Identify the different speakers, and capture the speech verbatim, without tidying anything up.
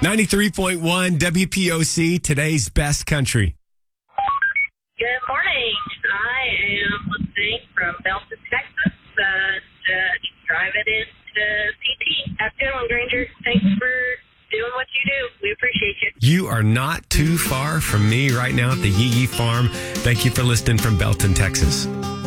Speaker 1: ninety-three point one W P O C, today's best country.
Speaker 2: Good morning. I am listening from Belton, Texas, uh, uh, driving into C T. Have a good one, Granger. Thanks for doing what you do. We appreciate you.
Speaker 1: You are not too far from me right now at the Yee Yee Farm. Thank you for listening from Belton, Texas.